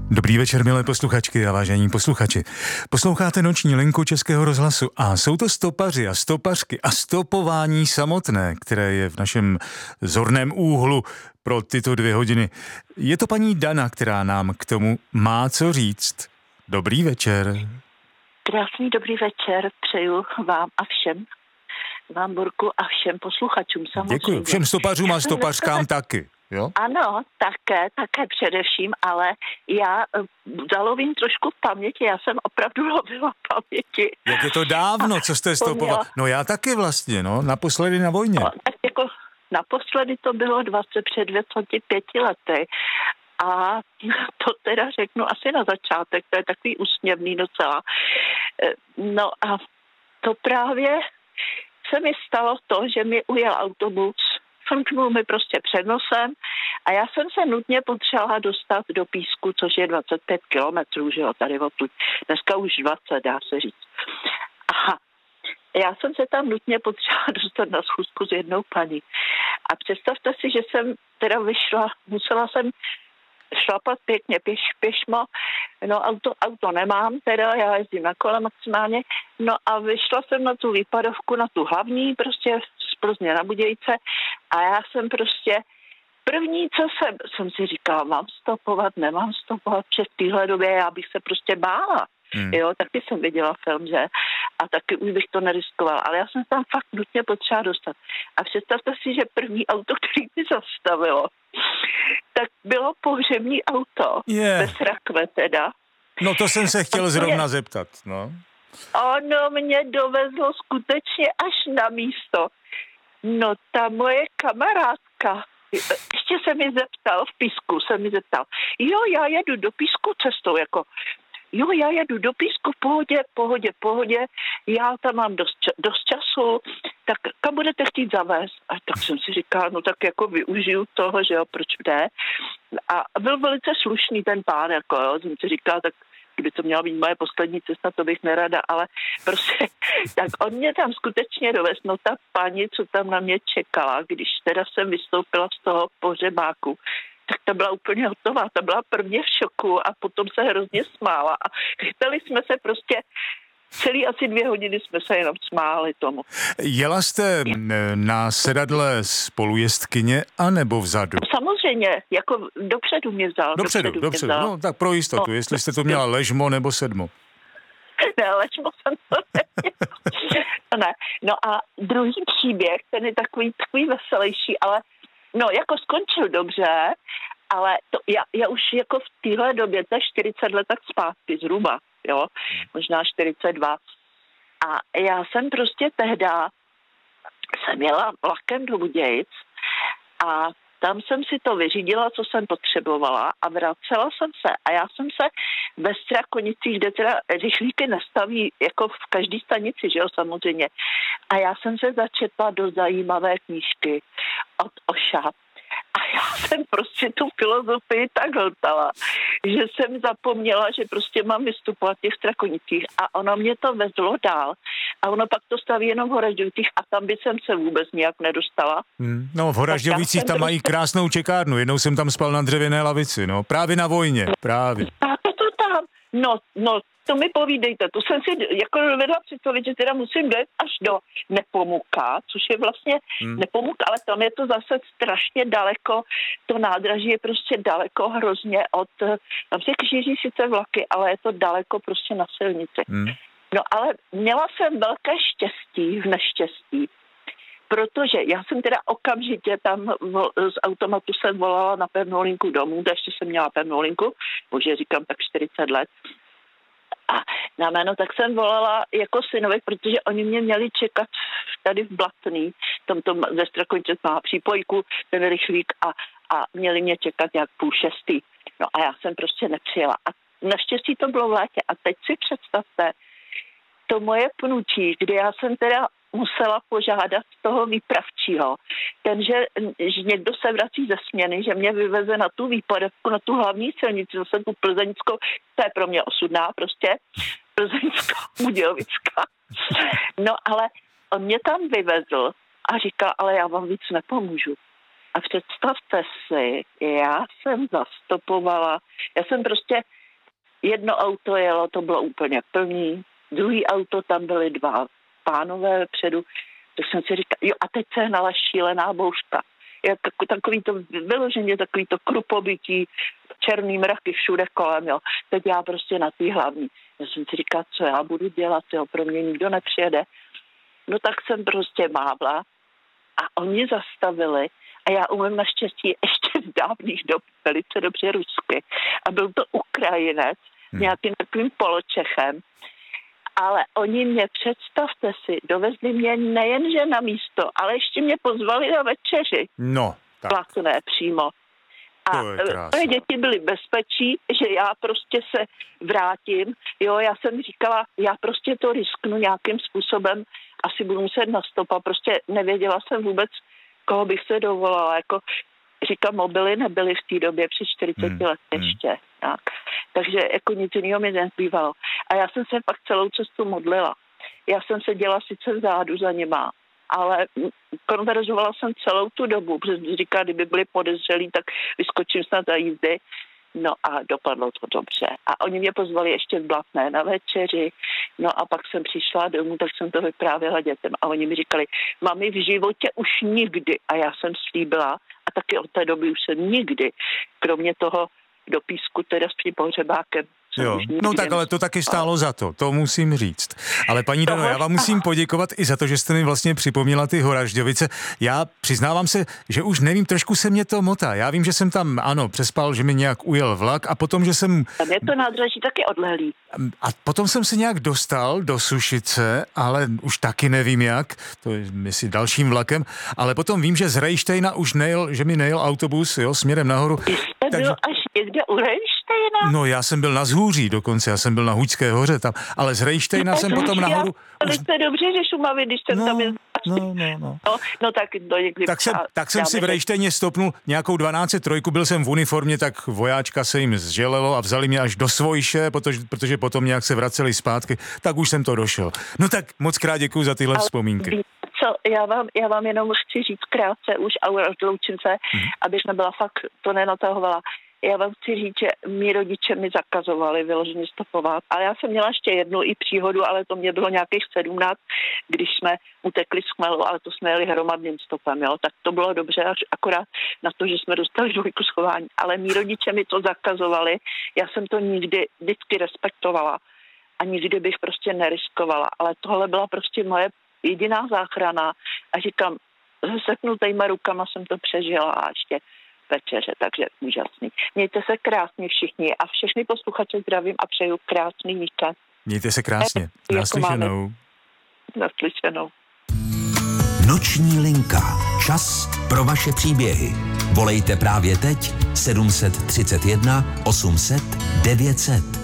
Dobrý večer, milé posluchačky a vážení posluchači. Posloucháte noční linku Českého rozhlasu a jsou to stopaři a stopařky a stopování samotné, které je v našem zorném úhlu pro tyto 2 hodiny. Je to paní Dana, která nám k tomu má co říct. Dobrý večer. Krásný dobrý večer přeju vám a všem. Vám, Borku, a všem posluchačům samozřejmě. Děkuji. Všem stopařům a stopařkám taky. Jo? Ano, také především, ale já zalovím trošku v paměti, já jsem opravdu lovila v paměti. Jak je to dávno, co jste stopoval? No já taky vlastně, naposledy na vojně. No, tak jako naposledy to bylo před 25 lety a to teda řeknu asi na začátek, to je takový úsměvný docela. No a to právě se mi stalo to, že mi ujel autobus, funknul mi prostě před nosem a já jsem se nutně potřebovala dostat do Písku, což je 25 kilometrů, že jo, tady odtud. Dneska už 20, dá se říct. A já jsem se tam nutně potřebovala dostat na schůzku s jednou paní. A představte si, že jsem teda vyšla, musela jsem šlapat pěkně pěšmo, no auto nemám, teda já jezdím na kole maximálně, no a vyšla jsem na tu výpadovku, na tu hlavní, prostě z Plzně na Budějce a já jsem prostě první, co jsem si říkala, mám stopovat, nemám stopovat, přes téhle době já bych se prostě bála. Jo, taky jsem viděla film, že? A taky už bych to neriskovala, ale já jsem tam fakt nutně potřeba dostat. A představte si, že první auto, který mi zastavilo, tak bylo pohřební auto, bez rakve teda. No to jsem se chtěl zrovna zeptat, no. Ono mě dovezlo skutečně až na místo. No ta moje kamarádka, ještě se mi zeptal, v Písku jo, já jedu do Písku cestou, jako jo, já jedu do Písku, pohodě, já tam mám dost času, tak kam budete chtít zavést? A tak jsem si říkala, no tak jako využiju toho, že jo, proč ne? A byl velice slušný ten pán, jako jo, jsem si říkala, tak kdyby to měla být moje poslední cesta, to bych nerada, ale prostě, tak on mě tam skutečně dovez, no ta paní, co tam na mě čekala, když teda jsem vystoupila z toho pohřebáku, tak ta byla úplně hotová, ta byla prvně v šoku a potom se hrozně smála a chytali jsme se prostě celý asi 2 hodiny jsme se jenom smáli tomu. Jela jste na sedadle spolujezdkyně anebo vzadu? Samozřejmě, jako dopředu mě vzal. Dopředu, no tak pro jistotu, jestli jste to měla ležmo nebo sedmo. Ne, ležmo jsem to ne. No a druhý příběh, ten je takový veselější, ale no, jako skončil dobře, ale to, já už jako v téhle době, to je 40 let tak zpátky zhruba, jo, možná 42. A já jsem prostě tehda jsem jela vlakem do Budějic a tam jsem si to vyřídila, co jsem potřebovala a vracela jsem se. A já jsem se ve Strakonicích, kde teda rychlíky nestaví jako v každé stanici, že jo, samozřejmě. A já jsem se začetla do zajímavé knížky od Oša. A já jsem prostě tu filozofii tak hltala, že jsem zapomněla, že prostě mám vystupovat v těch Strakonicích a ono mě to vezlo dál. A ono pak to staví jenom v Horažďovicích a tam by jsem se vůbec nějak nedostala. No v Horažďovicích tam mají krásnou čekárnu, jednou jsem tam spal na dřevěné lavici, no právě na vojně, právě. A to tam, no, to mi povídejte, to jsem si jako dovedla představit, že teda musím dojet až do Nepomuka, což je vlastně Nepomuk, ale tam je to zase strašně daleko, to nádraží je prostě daleko hrozně tam se kříží sice vlaky, ale je to daleko prostě na silnici. No ale měla jsem velké štěstí v neštěstí, protože já jsem teda okamžitě tam z automatu jsem volala na pevnou linku domů, to ještě jsem měla pevnou linku, bože říkám tak 40 let. A na jméno tak jsem volala jako synovi, protože oni mě měli čekat tady v Blatný, tomto ze Strakonice má přípojku, ten rychlík a měli mě čekat nějak 5:30. No a já jsem prostě nepřijela. A naštěstí to bylo v létě. A teď si představte, to moje pnutí, kdy já jsem teda musela požádat toho výpravčího. Že někdo se vrací ze směny, že mě vyveze na tu výpadovku, na tu hlavní silnici, zase tu plzeňskou, to je pro mě osudná prostě, plzeňsko-budějovická. No ale on mě tam vyvezl a říká, ale já vám víc nepomůžu. A představte si, já jsem zastopovala, já jsem prostě, jedno auto jelo, to bylo úplně plný, druhý auto, tam byly dva pánové vpředu, tak jsem si říkala, jo a teď se hnala šílená bouřka. Takový to vyloženě, takový to krupobytí, černý mraky všude kolem, jo. Teď já prostě na té hlavní. Já jsem si říkala, co já budu dělat, jo, pro mě nikdo nepřijede. No tak jsem prostě mávla a oni zastavili a já umím naštěstí ještě z dávných dob velice dobře rusky. A byl to Ukrajinec, nějakým takovým poločechem. Ale oni mě, představte si, dovezli mě nejenže na místo, ale ještě mě pozvali na večeři. No, tak. Platné přímo. A moje děti byly bezpečí, že já prostě se vrátím. Jo, já jsem říkala, já prostě to risknu nějakým způsobem, asi budu muset na stopa, prostě nevěděla jsem vůbec, koho bych se dovolala. Jako říkám, mobily nebyly v té době před 40 let ještě. Tak. Takže jako nic jiného mi nezbývalo. A já jsem se pak celou cestu modlila. Já jsem seděla sice vzadu za nima, ale konverzovala jsem celou tu dobu, protože říká, kdyby byli podezřelí, tak vyskočím snad za jízdy. No a dopadlo to dobře. A oni mě pozvali ještě v Blatné na večeři. No a pak jsem přišla domů, tak jsem to vyprávěla dětem. A oni mi říkali, mami, v životě už nikdy. A já jsem slíbila, a taky od té doby už jsem nikdy, kromě toho do Písku, teda s tím pohřebákem. Jo, no tak ale to taky stálo za to musím říct. Ale paní Dano, já vám musím poděkovat i za to, že jste mi vlastně připomněla ty Horažďovice. Já přiznávám se, že už nevím, trošku se mě to motá. Já vím, že jsem tam, ano, přespal, že mi nějak ujel vlak a potom, že jsem... Tam je to nádraží taky odlehlý. A potom jsem se nějak dostal do Sušice, ale už taky nevím jak, to je myslím dalším vlakem, ale potom vím, že z Rejštejna už nejel, že mi nejel autobus, jo, směrem nahoru. Jste byl až někde u Rejštejna? No já jsem byl na Zhůří dokonce, já jsem byl na Huďské hoře tam, ale z Rejštejna jsem potom nahoru... Jste dobře, že Šumavy, když jsem tam je... No tak do někdy... Tak jsem si v Rejštejně stopnul nějakou 1203, byl jsem v uniformě, tak vojáčka se jim zželelo a vzali mě až do Svojše, protože potom nějak se vraceli zpátky, tak už jsem to došel. No tak moc krát děkuju za tyhle vzpomínky. Co, já vám jenom chci říct krátce už a rozloučím se, abych nebyla fakt to nenatahovala. Já vám chci říct, že mý rodiče mi zakazovali vyloženě stopovat. Ale já jsem měla ještě jednu i příhodu, ale to mě bylo nějakých 17, když jsme utekli z Chmelu, ale to jsme jeli hromadným stopem, jo. Tak to bylo dobře, až akorát na to, že jsme dostali dvojku schování. Ale mý rodiče mi to zakazovali, já jsem to nikdy vždycky respektovala a nikdy bych prostě neriskovala. Ale tohle byla prostě moje jediná záchrana a říkám, se seknutejma rukama jsem to přežila a ještě večeře, takže úžasný. Mějte se krásně všichni a všechny posluchače zdravím a přeju krásný víkend. Mějte se krásně. Naslyšenou. Naslyšenou. Noční linka. Čas pro vaše příběhy. Volejte právě teď 731 800 900.